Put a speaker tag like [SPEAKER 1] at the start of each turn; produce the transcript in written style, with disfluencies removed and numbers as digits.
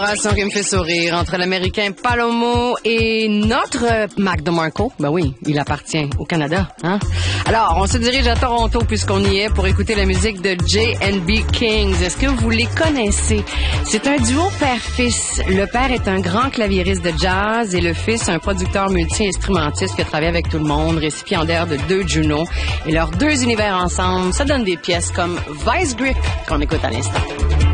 [SPEAKER 1] Relation qui me fait sourire entre l'Américain Palomo et notre Mac DeMarco. Ben oui, il appartient au Canada, hein? Alors, on se dirige à Toronto puisqu'on y est pour écouter la musique de J&B Kings. Est-ce que vous les connaissez? C'est un duo père-fils. Le père est un grand claviériste de jazz et le fils un producteur multi-instrumentiste qui a travaillé avec tout le monde, récipiendaire de 2 Juno. Et leurs 2 univers ensemble, ça donne des pièces comme Vice Grip qu'on écoute à l'instant.